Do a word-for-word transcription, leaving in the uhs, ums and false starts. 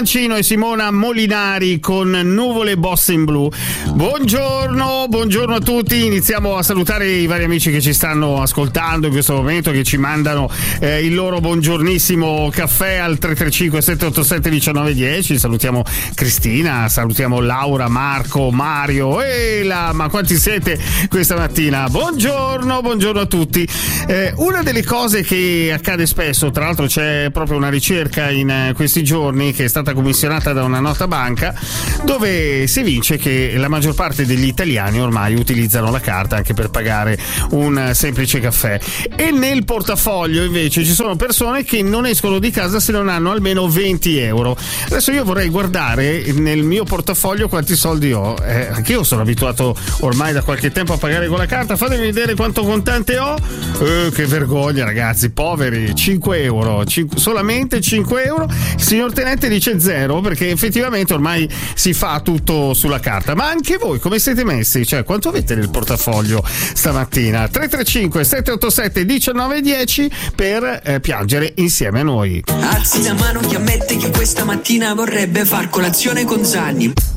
Mancino e Simona Molinari con Nuvole Boss in Blu. Buongiorno, buongiorno a tutti. Iniziamo a salutare i vari amici che ci stanno ascoltando in questo momento, che ci mandano eh, il loro buongiornissimo caffè al tre tre cinque sette otto sette uno nove uno zero. Salutiamo Cristina, salutiamo Laura, Marco, Mario e la... ma quanti siete questa mattina? Buongiorno, buongiorno a tutti. Eh, una delle cose che accade spesso, tra l'altro c'è proprio una ricerca in eh, questi giorni che è stata commissionata da una nota banca, dove si evince che la maggior parte degli italiani ormai utilizzano la carta anche per pagare un semplice caffè, e nel portafoglio invece ci sono persone che non escono di casa se non hanno almeno venti euro. Adesso io vorrei guardare nel mio portafoglio quanti soldi ho. Eh, anche io sono abituato ormai da qualche tempo a pagare con la carta. Fatemi vedere quanto contante ho. Eh, che vergogna, ragazzi, poveri. Cinque euro, Cinque, solamente cinque euro. Il signor tenente dice zero, perché effettivamente ormai si fa tutto sulla carta. Ma anche voi come siete messi? Cioè, quanto avete nel portafoglio stamattina? tre tre cinque sette otto sette uno nove uno zero per eh, piangere insieme a noi. Alzi la mano chi ammette che questa mattina vorrebbe far colazione con Zanni.